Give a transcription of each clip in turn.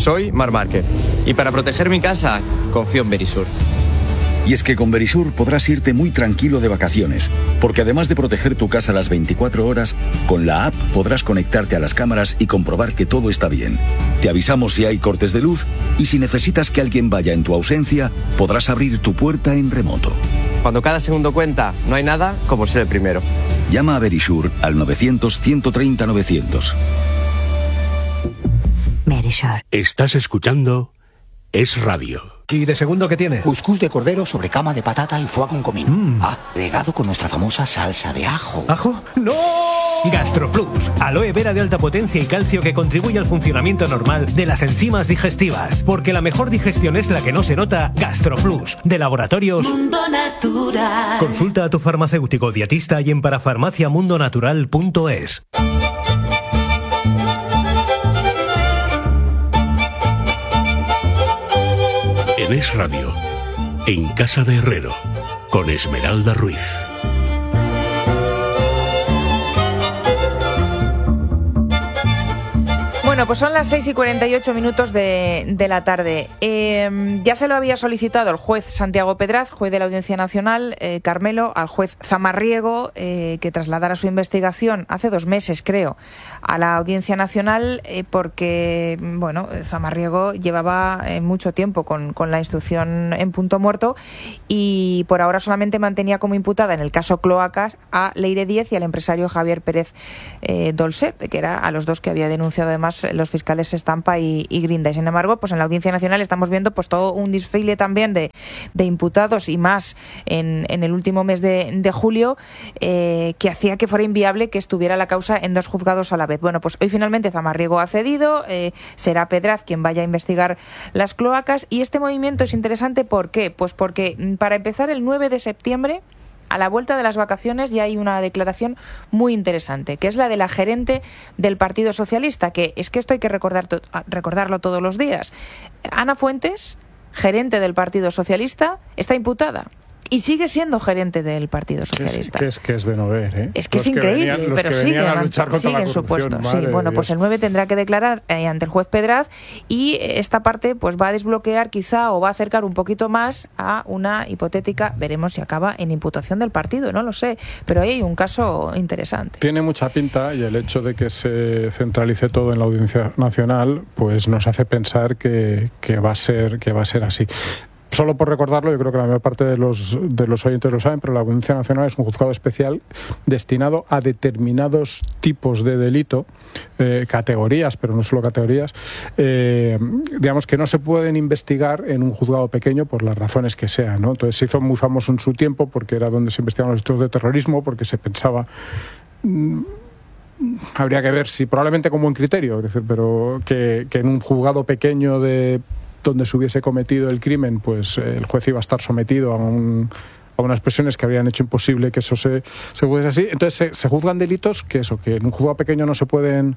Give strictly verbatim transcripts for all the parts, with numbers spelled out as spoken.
Soy Marc Márquez y para proteger mi casa confío en Verisur. Y es que con Verisur podrás irte muy tranquilo de vacaciones, porque además de proteger tu casa las veinticuatro horas, con la app podrás conectarte a las cámaras y comprobar que todo está bien. Te avisamos si hay cortes de luz y si necesitas que alguien vaya en tu ausencia, podrás abrir tu puerta en remoto. Cuando cada segundo cuenta, no hay nada como ser el primero. Llama a Verisur al novecientos, ciento treinta, novecientos. Verisur. Estás escuchando Es Radio. ¿Y de segundo qué tiene? Cuscús de cordero sobre cama de patata y foie con comino. Mm. Agregado con nuestra famosa salsa de ajo. ¿Ajo? ¡No! GastroPlus. Aloe vera de alta potencia y calcio que contribuye al funcionamiento normal de las enzimas digestivas. Porque la mejor digestión es la que no se nota. GastroPlus. De Laboratorios Mundo Natural. Consulta a tu farmacéutico dietista y en parafarmacia mundo natural punto es. En Es Radio, en Casa de Herrero, con Esmeralda Ruiz. Bueno, pues son las seis y cuarenta y ocho minutos de, de la tarde. Eh, ya se lo había solicitado el juez Santiago Pedraz, juez de la Audiencia Nacional, eh, Carmelo, al juez Zamarriego, eh, que trasladara su investigación hace dos meses, creo, a la Audiencia Nacional, eh, porque, bueno, Zamarriego llevaba eh, mucho tiempo con, con la instrucción en punto muerto y por ahora solamente mantenía como imputada en el caso Cloacas a Leire Díez y al empresario Javier Pérez eh, Dolcet, que era a los dos que había denunciado además los fiscales Estampa y, y Grinda. Y sin embargo, pues en la Audiencia Nacional estamos viendo pues todo un desfile también de, de imputados y más en, en el último mes de, de julio eh, que hacía que fuera inviable que estuviera la causa en dos juzgados a la vez. Bueno, pues hoy finalmente Zamarriego ha cedido, eh, será Pedraz quien vaya a investigar las cloacas y este movimiento es interesante. ¿Por qué? Pues porque para empezar el nueve de septiembre, a la vuelta de las vacaciones, ya hay una declaración muy interesante, que es la de la gerente del Partido Socialista, que es que esto hay que recordar to- recordarlo todos los días. Ana Fuentes, gerente del Partido Socialista, está imputada. Y sigue siendo gerente del Partido Socialista. Que es que es, que es de no ver, ¿eh? Es que los es increíble, que venían, pero sigue, sigue en su puesto. Sí, bueno, pues el nueve tendrá que declarar eh, ante el juez Pedraz y esta parte pues va a desbloquear quizá o va a acercar un poquito más a una hipotética, veremos si acaba en imputación del partido, no lo sé, pero ahí hay un caso interesante. Tiene mucha pinta y el hecho de que se centralice todo en la Audiencia Nacional pues nos hace pensar que, que va a ser que va a ser así. Solo por recordarlo, yo creo que la mayor parte de los, de los oyentes lo saben, pero la Audiencia Nacional es un juzgado especial destinado a determinados tipos de delito, eh, categorías, pero no solo categorías, eh, digamos que no se pueden investigar en un juzgado pequeño por las razones que sean, ¿no? Entonces se hizo muy famoso en su tiempo porque era donde se investigaban los delitos de terrorismo, porque se pensaba... Mmm, habría que ver si, probablemente como un criterio, es decir, pero que, que en un juzgado pequeño de... donde se hubiese cometido el crimen, pues eh, el juez iba a estar sometido a, un, a unas presiones que habrían hecho imposible que eso se, se fuese así. Entonces se, se juzgan delitos que eso, que en un juzgado pequeño no se pueden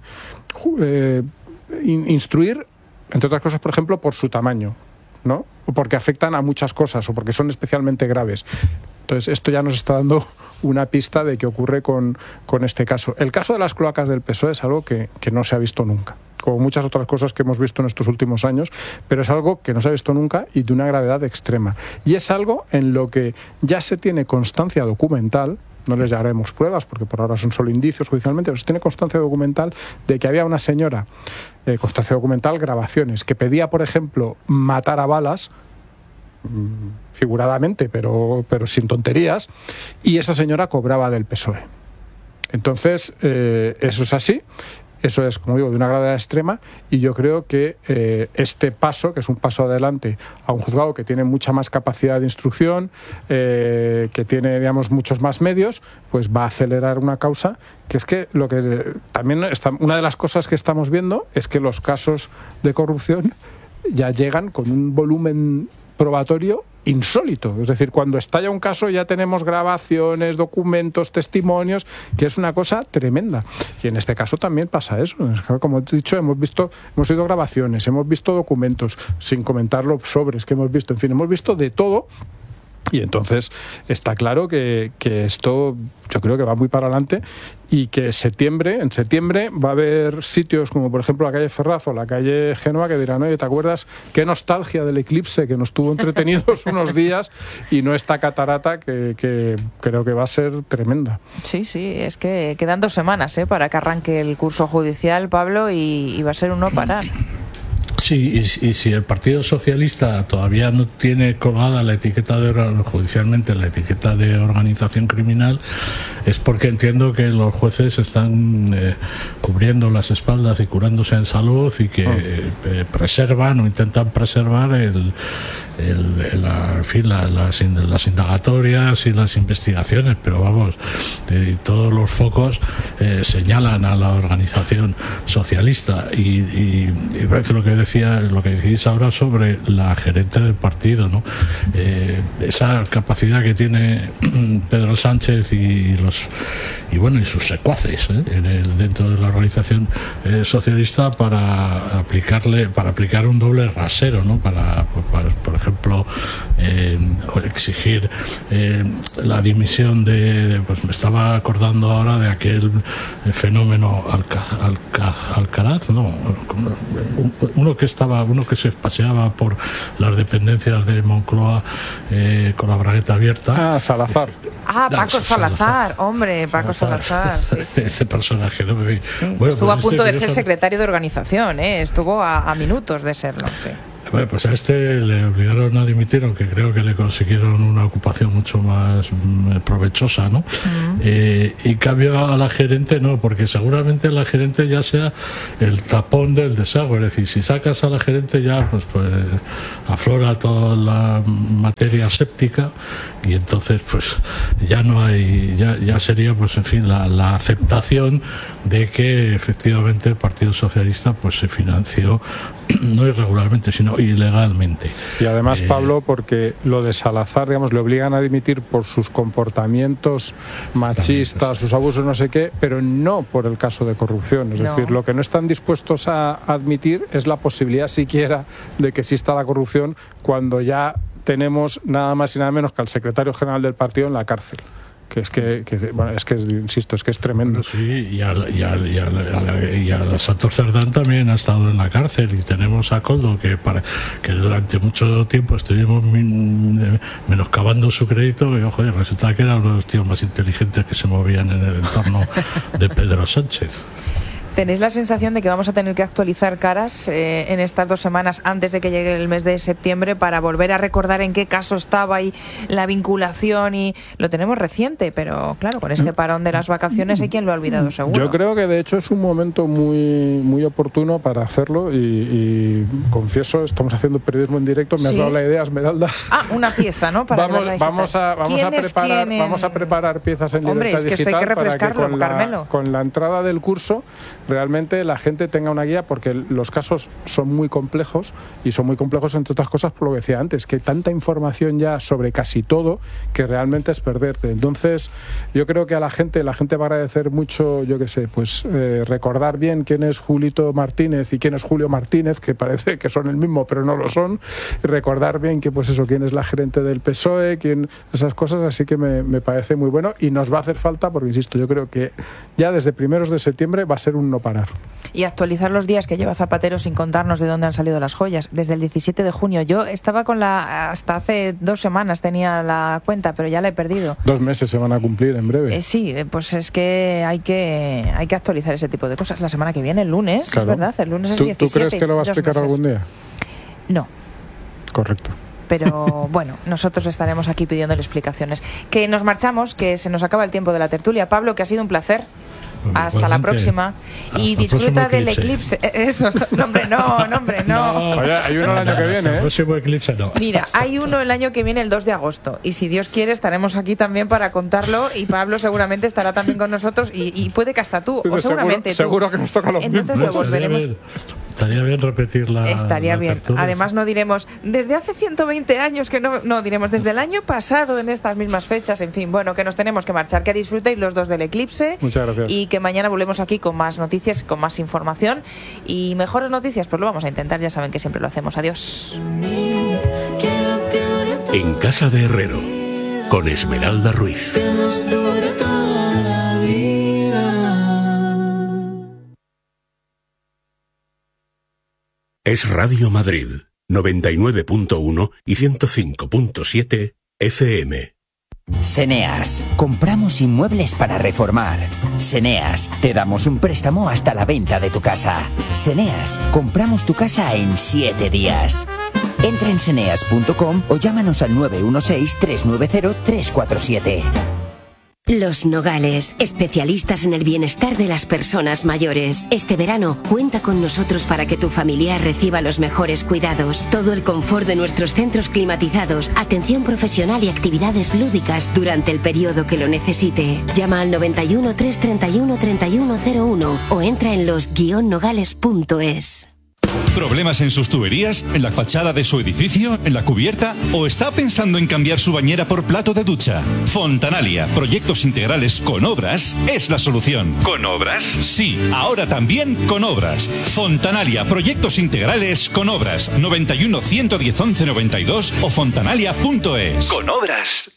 eh, in, instruir, entre otras cosas, por ejemplo, por su tamaño, ¿no? O porque afectan a muchas cosas o porque son especialmente graves. Entonces esto ya nos está dando una pista de qué ocurre con, con este caso. El caso de las cloacas del P S O E es algo que, que no se ha visto nunca, como muchas otras cosas que hemos visto en estos últimos años, pero es algo que no se ha visto nunca y de una gravedad extrema. Y es algo en lo que ya se tiene constancia documental, no les llamaremos pruebas porque por ahora son solo indicios judicialmente, pero se tiene constancia documental de que había una señora, eh, constancia documental, grabaciones, que pedía, por ejemplo, matar a balas, figuradamente, pero, pero sin tonterías, y esa señora cobraba del P S O E. Entonces, eh, eso es así, eso es, como digo, de una gravedad extrema, y yo creo que eh, este paso, que es un paso adelante a un juzgado que tiene mucha más capacidad de instrucción, eh, que tiene, digamos, muchos más medios, pues va a acelerar una causa que es que lo que también está, una de las cosas que estamos viendo es que los casos de corrupción ya llegan con un volumen probatorio insólito. Es decir, cuando estalla un caso ya tenemos grabaciones, documentos, testimonios, que es una cosa tremenda. Y en este caso también pasa eso. Como he dicho, hemos visto, hemos oído grabaciones, hemos visto documentos, sin comentar los sobres que hemos visto. En fin, hemos visto de todo. Y entonces está claro que, que esto yo creo que va muy para adelante y que septiembre, en septiembre va a haber sitios como por ejemplo la calle Ferraz o la calle Génova que dirán, oye, ¿te acuerdas qué nostalgia del eclipse que nos tuvo entretenidos unos días y no esta catarata que, que creo que va a ser tremenda? Sí, sí, es que quedan dos semanas ¿eh? para que arranque el curso judicial, Pablo, y, y va a ser un no parar. Sí, y, y si el Partido Socialista todavía no tiene colgada la etiqueta de judicialmente la etiqueta de organización criminal, es porque entiendo que los jueces están eh, cubriendo las espaldas y curándose en salud y que eh, preservan o intentan preservar el El, el, en fin, la, las, las indagatorias y las investigaciones, pero vamos, eh, todos los focos eh, señalan a la organización socialista y, y, y parece lo que decía, lo que decís ahora sobre la gerente del partido, ¿no? Eh, esa capacidad que tiene Pedro Sánchez y los y bueno y sus secuaces ¿eh? en el, dentro de la organización eh, socialista para aplicarle para aplicar un doble rasero, ¿no? Para, para por ejemplo ejemplo eh, exigir eh, la dimisión de, de pues me estaba acordando ahora de aquel fenómeno Alca, Alca, Alcaraz no uno que estaba uno que se paseaba por las dependencias de Moncloa eh, con la bragueta abierta. Ah, Salazar. Ah, Paco Salazar, Salazar. hombre, Paco Salazar, Salazar sí, sí. Ese personaje, ¿no? Sí, bueno, estuvo pues a punto este de ser secretario de organización, ¿eh? Estuvo a, a minutos de serlo, sí. Bueno, pues a este le obligaron a dimitir, aunque creo que le consiguieron una ocupación mucho más provechosa, ¿no? Uh-huh. Eh, y cambio a la gerente, no, porque seguramente la gerente ya sea el tapón del desagüe, es decir, si sacas a la gerente ya pues, pues aflora toda la materia séptica y entonces pues ya no hay, ya, ya sería pues en fin la, la aceptación de que efectivamente el Partido Socialista pues se financió no irregularmente, sino ilegalmente. Y además, eh, Pablo, porque lo de Salazar, digamos, le obligan a dimitir por sus comportamientos machistas, sus abusos, no sé qué, pero no por el caso de corrupción. Es no. decir, lo que no están dispuestos a admitir es la posibilidad siquiera de que exista la corrupción cuando ya tenemos nada más y nada menos que al secretario general del partido en la cárcel. Que es que, que bueno, es que es, insisto, es que es tremendo. Bueno, sí, y al, y al, y al, y al Santos Cerdán también ha estado en la cárcel, y tenemos a Koldo que para que durante mucho tiempo estuvimos min, menoscabando su crédito, y ojo, resulta que era uno de los tíos más inteligentes que se movían en el entorno de Pedro Sánchez. ¿Tenéis la sensación de que vamos a tener que actualizar caras eh, en estas dos semanas antes de que llegue el mes de septiembre para volver a recordar en qué caso estaba y la vinculación? Y lo tenemos reciente, pero claro, con este parón de las vacaciones hay quien lo ha olvidado seguro. Yo creo que de hecho es un momento muy muy oportuno para hacerlo y, y confieso, estamos haciendo periodismo en directo, me has ¿Sí? dado la idea, Esmeralda. Ah, una pieza, ¿no? Para vamos, vamos, a, vamos, a preparar, en... vamos a preparar piezas en Hombre, libertad es que digital esto hay que refrescarlo, para que con Carmelo. La, con la entrada del curso realmente la gente tenga una guía, porque los casos son muy complejos y son muy complejos entre otras cosas por lo que decía antes, que hay tanta información ya sobre casi todo que realmente es perderte. Entonces yo creo que a la gente la gente va a agradecer mucho, yo qué sé, pues eh, recordar bien quién es Julito Martínez y quién es Julio Martínez, que parece que son el mismo pero no lo son, y recordar bien que pues eso, quién es la gerente del P S O E, quién, esas cosas, así que me, me parece muy bueno y nos va a hacer falta, porque insisto, yo creo que ya desde primeros de septiembre va a ser un no parar. Y actualizar los días que lleva Zapatero sin contarnos de dónde han salido las joyas. Desde el diecisiete de junio. Yo estaba con la... Hasta hace dos semanas tenía la cuenta, pero ya la he perdido. Dos meses se van a cumplir en breve. Eh, sí, pues es que hay que hay que actualizar ese tipo de cosas. La semana que viene, el lunes, claro. Es verdad, el lunes es ¿Tú, diecisiete. ¿Tú crees que lo va a explicar meses. algún día? No. Correcto. Pero bueno, nosotros estaremos aquí pidiéndole explicaciones. Que nos marchamos, que se nos acaba el tiempo de la tertulia. Pablo, que ha sido un placer. Bueno, hasta la próxima. Hasta y disfruta del eclipse. Eso, no, hombre, no, no, hombre, no. no. Oye, hay uno el año que viene, ¿eh? El próximo eclipse no. Mira, hay uno el año que viene, el dos de agosto. Y si Dios quiere, estaremos aquí también para contarlo. Y Pablo seguramente estará también con nosotros. Y, y puede que hasta tú, o seguramente seguro, tú. seguro que nos toca los Entonces mismos. lo volveremos. Estaría bien repetir la Estaría la bien. tertulia. Además no diremos desde hace ciento veinte años que no, no diremos desde el año pasado en estas mismas fechas. En fin, bueno, que nos tenemos que marchar. Que disfrutéis los dos del eclipse. Muchas gracias. Y que mañana volvemos aquí con más noticias, con más información y mejores noticias. Pues lo vamos a intentar. Ya saben que siempre lo hacemos. Adiós. En Casa de Herrero. con Esmeralda Ruiz. Que nos dure toda la vida. Es Radio Madrid, noventa y nueve punto uno y ciento cinco punto siete F M. Seneas, compramos inmuebles para reformar. Seneas, te damos un préstamo hasta la venta de tu casa. Seneas, compramos tu casa en siete días. Entra en seneas punto com o llámanos al nueve uno seis, tres nueve cero, tres cuatro siete. Los Nogales, especialistas en el bienestar de las personas mayores. Este verano, cuenta con nosotros para que tu familiar reciba los mejores cuidados, todo el confort de nuestros centros climatizados, atención profesional y actividades lúdicas durante el periodo que lo necesite. Llama al noventa y uno, trescientos treinta y uno, treinta y uno cero uno o entra en los guion nogales punto es. ¿Problemas en sus tuberías? ¿En la fachada de su edificio? ¿En la cubierta? ¿O está pensando en cambiar su bañera por plato de ducha? Fontanalia, proyectos integrales con obras, es la solución. ¿Con obras? Sí, ahora también con obras. Fontanalia, proyectos integrales con obras. noventa y uno, ciento diez, once noventa y dos o fontanalia punto es. Con obras.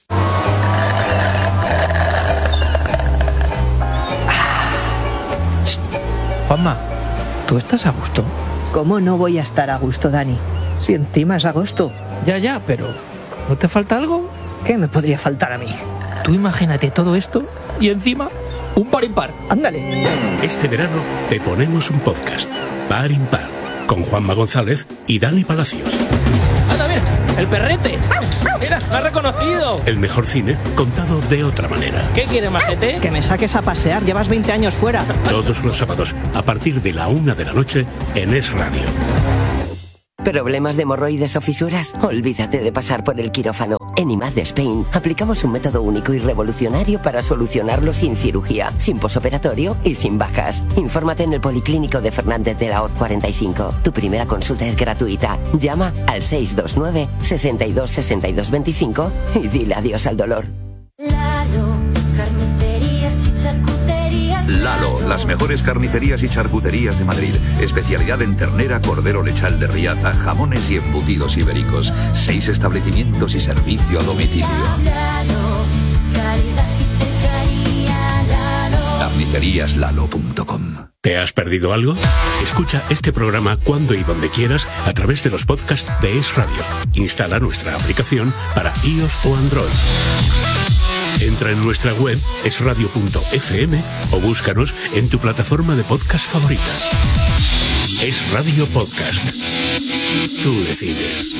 Juanma, ¿tú estás a gusto? ¿Cómo no voy a estar a gusto, Dani? Si encima es agosto. Ya, ya, pero ¿no te falta algo? ¿Qué me podría faltar a mí? Tú imagínate todo esto y encima un par impar. Ándale. Este verano te ponemos un podcast, Par Impar, con Juanma González y Dani Palacios. ¡Anda, mira! ¡El perrete! ¡Mira, me ha reconocido! El mejor cine contado de otra manera. ¿Qué quieres, majete? Que me saques a pasear, llevas veinte años fuera. Todos los sábados, a partir de la una de la noche, en Es Radio. ¿Problemas de hemorroides o fisuras? Olvídate de pasar por el quirófano. En I M A D de Spain aplicamos un método único y revolucionario para solucionarlo sin cirugía, sin posoperatorio y sin bajas. Infórmate en el Policlínico de Fernández de la Hoz cuarenta y cinco. Tu primera consulta es gratuita. Llama al seis dos nueve, seis dos, seis dos dos cinco y dile adiós al dolor. Lalo, carnicerías y charcuterías. Lalo, las mejores carnicerías y charcuterías de Madrid. Especialidad en ternera, cordero lechal de Riaza, jamones y embutidos ibéricos. Seis establecimientos y servicio a domicilio. Lalo, calidad y cercanía. Lalo. carnicerías lalo punto com. ¿Te has perdido algo? Escucha este programa cuando y donde quieras a través de los podcasts de Es Radio. Instala nuestra aplicación para iOS o Android. Entra en nuestra web es radio punto f m o búscanos en tu plataforma de podcast favorita. Es Radio Podcast. Tú decides.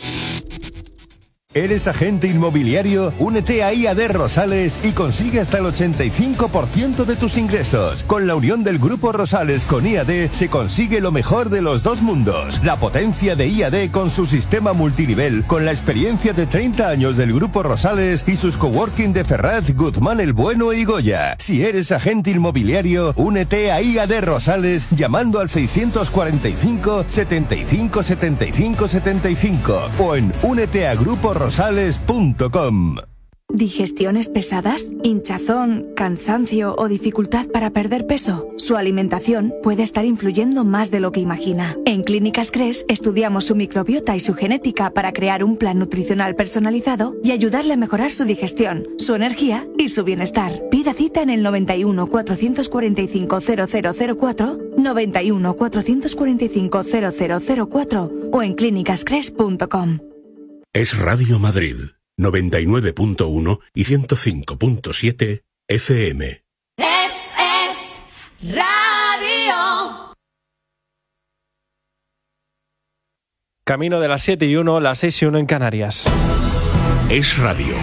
¿Eres agente inmobiliario? Únete a I A D Rosales y consigue hasta el ochenta y cinco por ciento de tus ingresos. Con la unión del Grupo Rosales con I A D se consigue lo mejor de los dos mundos. La potencia de I A D con su sistema multinivel, con la experiencia de treinta años del Grupo Rosales y sus coworking de Ferraz, Guzmán el Bueno y Goya. Si eres agente inmobiliario, únete a I A D Rosales llamando al seiscientos cuarenta y cinco, setenta y cinco, setenta y cinco, setenta y cinco o en únete a grupo rosales punto com. ¿Digestiones pesadas? ¿Hinchazón, cansancio o dificultad para perder peso? Su alimentación puede estar influyendo más de lo que imagina. En Clínicas Cres estudiamos su microbiota y su genética para crear un plan nutricional personalizado y ayudarle a mejorar su digestión, su energía y su bienestar. Pida cita en el noventa y uno, cuatrocientos cuarenta y cinco, cero cero cero cuatro, noventa y uno, cuatrocientos cuarenta y cinco, cero cero cero cuatro o en clínicas cres punto com. Es Radio Madrid, noventa y nueve punto uno y ciento cinco punto siete F M. Es, es Radio. Camino de las siete y uno, las seis y uno en Canarias. Es Radio.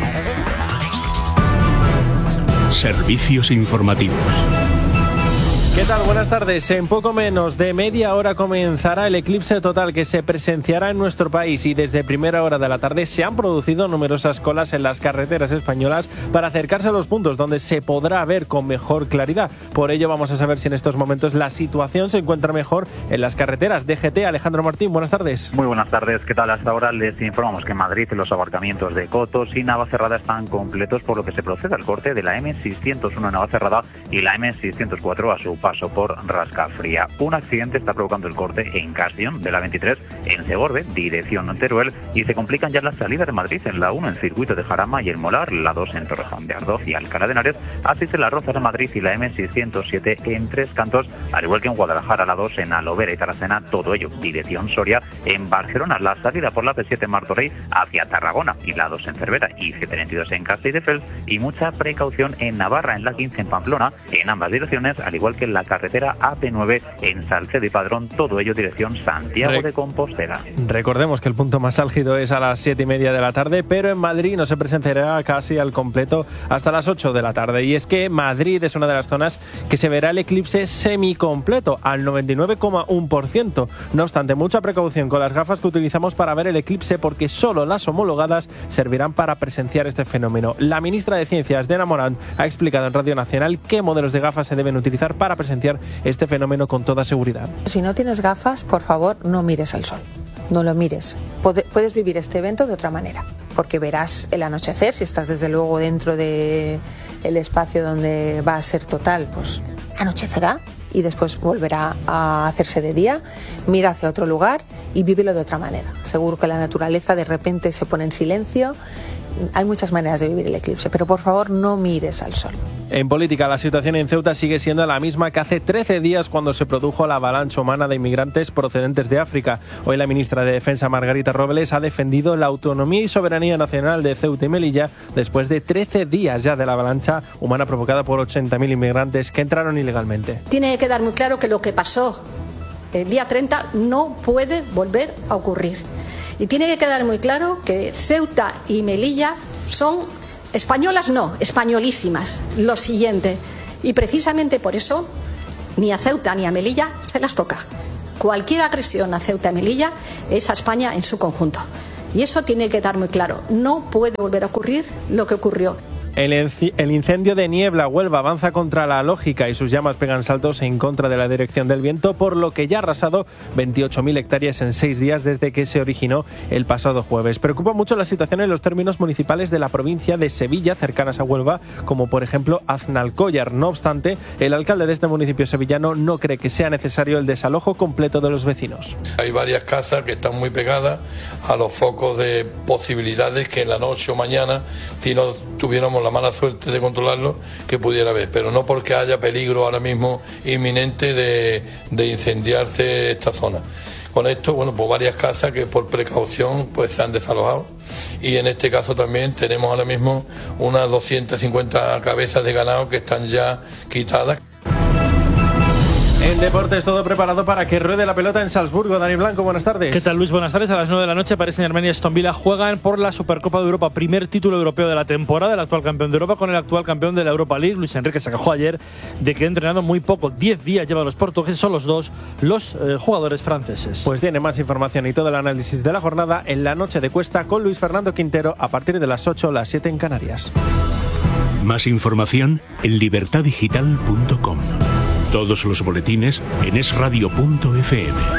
Servicios informativos. ¿Qué tal? Buenas tardes. En poco menos de media hora comenzará el eclipse total que se presenciará en nuestro país y desde primera hora de la tarde se han producido numerosas colas en las carreteras españolas para acercarse a los puntos donde se podrá ver con mejor claridad. Por ello vamos a saber si en estos momentos la situación se encuentra mejor en las carreteras. D G T, Alejandro Martín, buenas tardes. Muy buenas tardes. ¿Qué tal? Hasta ahora les informamos que en Madrid los aparcamientos de Cotos y Navacerrada están completos, por lo que se procede al corte de la eme seiscientos uno en Navacerrada y la eme seiscientos cuatro a su paso paso por Rascafría. Un accidente está provocando el corte en Castellón de la veintitrés en Segorbe, dirección Teruel, y se complican ya las salidas de Madrid en la uno en Circuito de Jarama y el Molar, la dos en Torrejón de Ardoz y Alcalá de Henares, así se la Rozas de Madrid y la eme seiscientos siete en Tres Cantos, al igual que en Guadalajara la dos en Alovera y Tarracena, todo ello dirección Soria. En Barcelona la salida por la ce siete Martorell hacia Tarragona y la dos en Cervera y siete veintidós en Castelldefels, y mucha precaución en Navarra en la quince en Pamplona, en ambas direcciones, al igual que en la carretera A P nueve en Salcedo y Padrón, todo ello dirección Santiago Re- de Compostela. Recordemos que el punto más álgido es a las siete y media de la tarde, pero en Madrid no se presentará casi al completo hasta las ocho de la tarde, y es que Madrid es una de las zonas que se verá el eclipse semicompleto al noventa y nueve coma uno por ciento. No obstante, mucha precaución con las gafas que utilizamos para ver el eclipse, porque solo las homologadas servirán para presenciar este fenómeno. La ministra de Ciencias, Diana Morant, ha explicado en Radio Nacional qué modelos de gafas se deben utilizar para presenciar este fenómeno con toda seguridad. Si no tienes gafas, por favor, no mires al sol. No lo mires. Puedes vivir este evento de otra manera, porque verás el anochecer, si estás desde luego dentro del espacio donde va a ser total, pues anochecerá y después volverá a hacerse de día. Mira hacia otro lugar y vívelo de otra manera. Seguro que la naturaleza de repente se pone en silencio. Hay muchas maneras de vivir el eclipse, pero por favor no mires al sol. En política, la situación en Ceuta sigue siendo la misma que hace trece días cuando se produjo la avalancha humana de inmigrantes procedentes de África. Hoy la ministra de Defensa, Margarita Robles, ha defendido la autonomía y soberanía nacional de Ceuta y Melilla después de trece días ya de la avalancha humana provocada por ochenta mil inmigrantes que entraron ilegalmente. Tiene que quedar muy claro que lo que pasó el día treinta no puede volver a ocurrir. Y tiene que quedar muy claro que Ceuta y Melilla son españolas, no, españolísimas. Lo siguiente. Y precisamente por eso ni a Ceuta ni a Melilla se las toca. Cualquier agresión a Ceuta y Melilla es a España en su conjunto. Y eso tiene que quedar muy claro. No puede volver a ocurrir lo que ocurrió. El, el incendio de Niebla, Huelva, avanza contra la lógica y sus llamas pegan saltos en contra de la dirección del viento, por lo que ya ha arrasado veintiocho mil hectáreas en seis días desde que se originó el pasado jueves. Preocupa mucho la situación en los términos municipales de la provincia de Sevilla, cercanas a Huelva, como por ejemplo Aznalcóllar. No obstante, el alcalde de este municipio sevillano no cree que sea necesario el desalojo completo de los vecinos. Hay varias casas que están muy pegadas a los focos de posibilidades que en la noche o mañana, si no tuviéramos la mala suerte de controlarlo, que pudiera haber, pero no porque haya peligro ahora mismo inminente de, de incendiarse esta zona. Con esto, bueno, pues varias casas que por precaución pues se han desalojado, y en este caso también tenemos ahora mismo unas doscientas cincuenta cabezas de ganado que están ya quitadas. En deportes, todo preparado para que ruede la pelota en Salzburgo. Dani Blanco, buenas tardes. ¿Qué tal, Luis? Buenas tardes. A las nueve de la noche, Paris Saint-Germain y Aston Villa juegan por la Supercopa de Europa, primer título europeo de la temporada. El actual campeón de Europa con el actual campeón de la Europa League. Luis Enrique se quejó ayer de que ha entrenado muy poco. Diez días llevan los portugueses, son los dos los eh, jugadores franceses. Pues tiene más información y todo el análisis de la jornada en la noche de Cuesta con Luis Fernando Quintero a partir de las ocho, las siete en Canarias. Más información en libertad digital punto com. Todos los boletines en es radio punto efe eme.